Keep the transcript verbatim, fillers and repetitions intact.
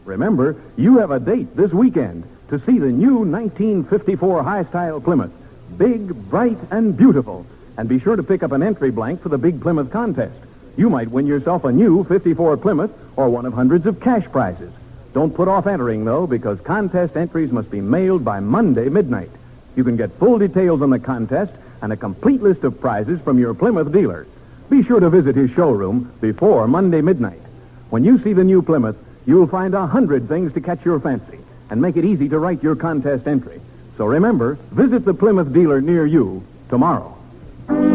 Remember, you have a date this weekend to see the new nineteen fifty-four high-style Plymouth. Big, bright, and beautiful. And be sure to pick up an entry blank for the Big Plymouth contest. You might win yourself a new fifty-four Plymouth or one of hundreds of cash prizes. Don't put off entering, though, because contest entries must be mailed by Monday midnight. You can get full details on the contest and a complete list of prizes from your Plymouth dealer. Be sure to visit his showroom before Monday midnight. When you see the new Plymouth, you'll find a hundred things to catch your fancy and make it easy to write your contest entry. So remember, visit the Plymouth dealer near you tomorrow.